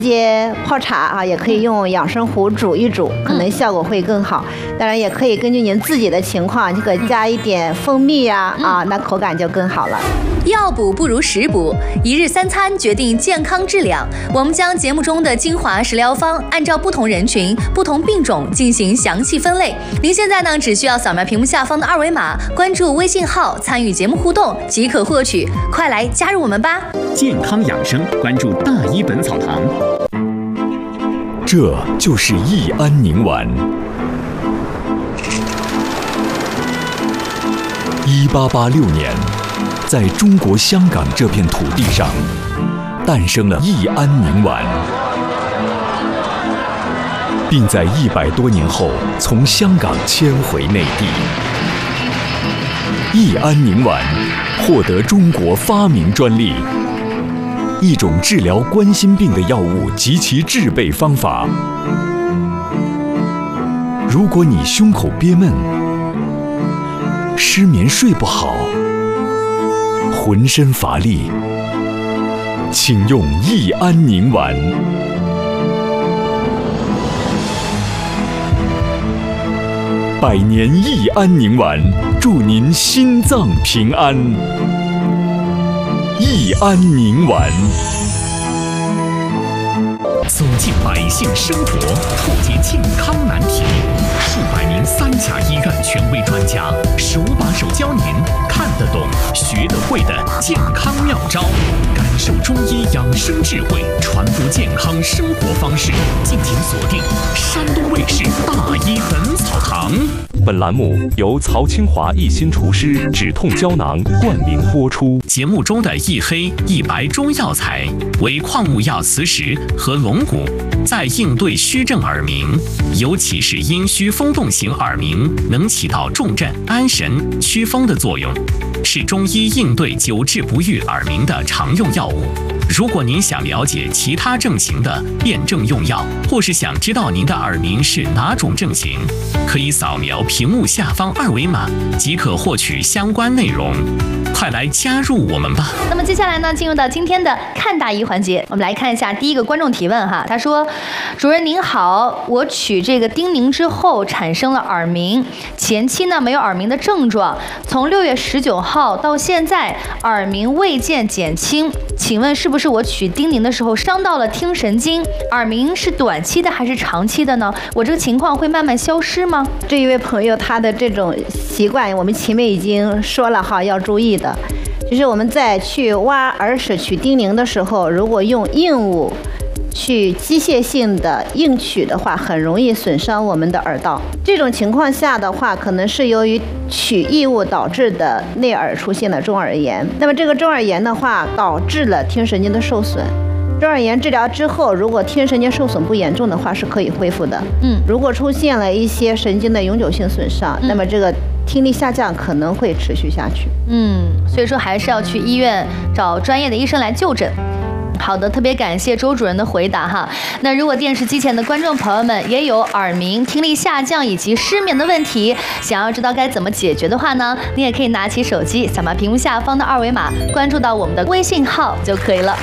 直接泡茶啊，也可以用养生壶煮一煮，可能效果会更好。当然，也可以根据您自己的情况，这个加一点蜂蜜呀，那口感就更好了。 药补不如食补，一日三餐决定健康质量。我们将节目中的精华食疗方按照不同人群、不同病种进行详细分类。您现在呢，只需要扫描屏幕下方的二维码，关注微信号，参与节目互动即可获取。快来加入我们吧！ 健康养生，关注大医本草堂。 这就是益安宁丸。1886年，在中国香港这片土地上，诞生了益安宁丸，并在100多年后从香港迁回内地。益安宁丸获得中国发明专利，一种治疗冠心病的药物及其制备方法。如果你胸口憋闷、失眠睡不好、浑身乏力，请用益安宁丸。100年益安宁丸，祝您心脏平安。益安宁丸。 走进百姓生活，破解健康难题，数百名3甲医院权威专家手把手教您看得懂、学得会的健康妙招，感受中医养生智慧，传播健康生活方式。敬请锁定山东卫视大医本草堂。 本栏目由曹清华一心厨师止痛胶囊冠名播出。 节目中的益黑、益白中药材为矿物药磁石和龙骨，在应对虚症耳鸣，尤其是阴虚风动型耳鸣，能起到重镇、安神、祛风的作用，是中医应对久治不愈耳鸣的常用药物。如果您想了解其他症型的辨证用药，或是想知道您的耳鸣是哪种症型，可以扫描屏幕下方二维码即可获取相关内容。快来加入我们吧！ 那么接下来呢，进入到今天的看大医环节，我们来看一下第一个观众提问哈。他说：“主任您好，我取这个丁宁之后产生了耳鸣，前期呢没有耳鸣的症状，从6月19号到现在耳鸣未见减轻，请问是不是我取丁宁的时候伤到了听神经？耳鸣是短期的还是长期的呢？我这个情况会慢慢消失吗？” 这一位朋友他的这种习惯，我们前面已经说了哈，要注意的。就是我们在去挖耳屎取丁宁的时候，如果用硬物去机械性的硬取的话，很容易损伤我们的耳道。这种情况下的话，可能是由于取异物导致的内耳出现了中耳炎。那么这个中耳炎的话，导致了听神经的受损。中耳炎治疗之后，如果听神经受损不严重的话，是可以恢复的。如果出现了一些神经的永久性损伤，那么这个听力下降可能会持续下去。 所以说还是要去医院找专业的医生来就诊。好的，特别感谢周主任的回答哈。那如果电视机前的观众朋友们也有耳鸣、听力下降以及失眠的问题，想要知道该怎么解决的话呢，你也可以拿起手机扫描屏幕下方的二维码，关注到我们的微信号就可以了。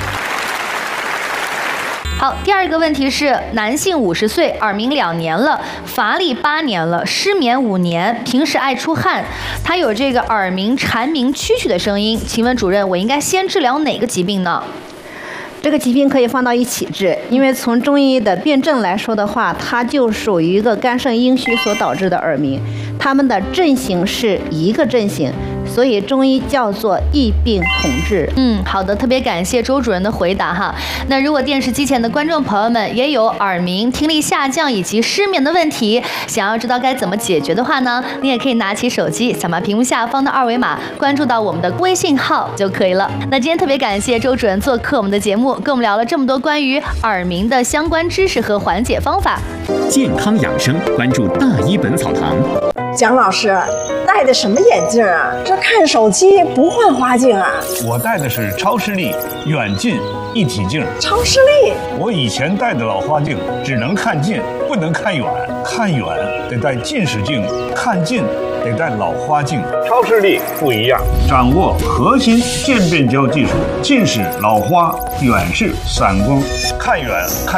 好，第二个问题是，男性50岁，耳鸣2年了，乏力8年了，失眠5年，平时爱出汗，他有这个耳鸣、蝉鸣、蛐蛐的声音，请问主任，我应该先治疗哪个疾病呢？ 这个疾病可以放到一起治，因为从中医的辨证来说的话，它就属于一个肝肾阴虚所导致的耳鸣，它们的症型是一个症型，所以中医叫做异病同治。 好的，特别感谢周主任的回答哈。那如果电视机前的观众朋友们也有耳鸣、听力下降以及失眠的问题，想要知道该怎么解决的话呢，你也可以拿起手机扫描屏幕下方的二维码，关注到我们的微信号就可以了。那今天特别感谢周主任做客我们的节目，跟我们聊了这么多关于耳鸣的相关知识和缓解方法。 健康养生，关注大医本草堂。 蒋老师，戴的什么眼镜啊？这看手机不换花镜啊？ 我戴的是超视力远近一体镜。 超视力？ 我以前戴的老花镜只能看近，不能看远，看远得戴近视镜，看近得戴老花镜。超视力不一样，掌握核心渐变焦技术，近视、老花、远视、散光看远看。